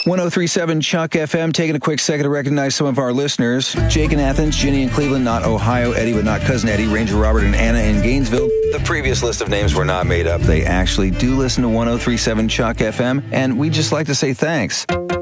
1037 Chuck FM, taking a quick second to recognize some of our listeners. Jake in Athens, Ginny in Cleveland, not Ohio, Eddie but not Cousin Eddie, Ranger Robert and Anna in Gainesville. The previous list of names were not made up. They actually do listen to 1037 Chuck FM, and we'd just like to say thanks.